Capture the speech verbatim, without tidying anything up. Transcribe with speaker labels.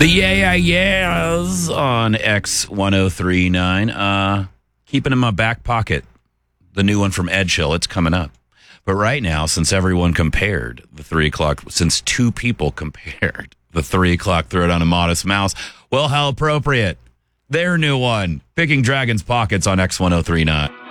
Speaker 1: The yeah, yeah, yeahs on X ten thirty-nine. Uh, keeping in my back pocket, the new one from Ed Chill. It's coming up. But right now, since everyone compared the three o'clock, since two people compared the three o'clock throw down a Modest Mouse, well, how appropriate. Their new one, Picking Dragons Pockets on X ten thirty-nine.